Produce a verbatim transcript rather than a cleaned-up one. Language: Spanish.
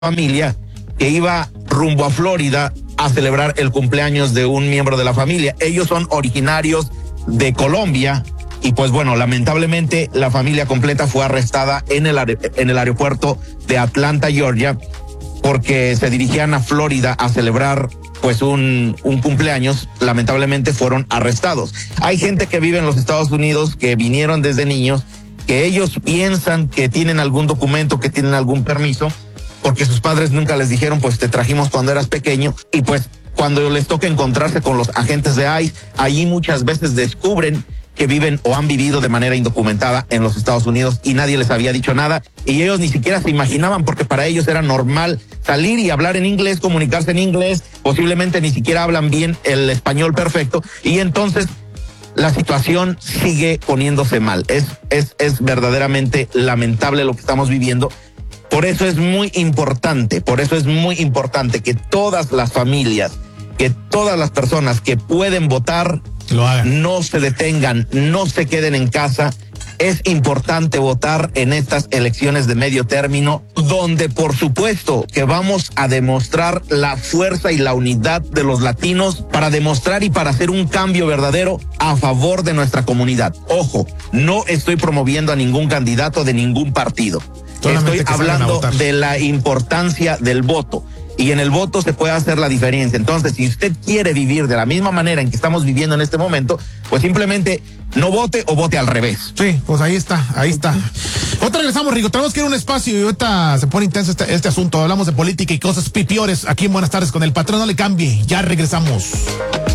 familia que iba rumbo a Florida a celebrar el cumpleaños de un miembro de la familia. Ellos son originarios de Colombia y pues bueno, lamentablemente la familia completa fue arrestada en el, en el aeropuerto de Atlanta, Georgia, porque se dirigían a Florida a celebrar pues un, un cumpleaños. Lamentablemente fueron arrestados. Hay gente que vive en los Estados Unidos que vinieron desde niños, que ellos piensan que tienen algún documento, que tienen algún permiso, porque sus padres nunca les dijeron, pues te trajimos cuando eras pequeño, y pues cuando les toca encontrarse con los agentes de I C E, allí muchas veces descubren que viven o han vivido de manera indocumentada en los Estados Unidos y nadie les había dicho nada, y ellos ni siquiera se imaginaban, porque para ellos era normal salir y hablar en inglés, comunicarse en inglés, posiblemente ni siquiera hablan bien el español perfecto, y entonces la situación sigue poniéndose mal. Es, es, es verdaderamente lamentable lo que estamos viviendo. Por eso es muy importante, por eso es muy importante que todas las familias, que todas las personas que pueden votar, lo hagan. No se detengan, no se queden en casa. Es importante votar en estas elecciones de medio término, donde por supuesto que vamos a demostrar la fuerza y la unidad de los latinos para demostrar y para hacer un cambio verdadero a favor de nuestra comunidad. Ojo, no estoy promoviendo a ningún candidato de ningún partido. Solamente estoy hablando de la importancia del voto. Y en el voto se puede hacer la diferencia. Entonces, si usted quiere vivir de la misma manera en que estamos viviendo en este momento, pues simplemente no vote o vote al revés. Sí, pues ahí está, ahí está. Ahorita regresamos, Rigo. Tenemos que ir a un espacio y ahorita se pone intenso este, este asunto. Hablamos de política y cosas pipiores aquí en Buenas Tardes con el Patrón. No le cambie, ya regresamos.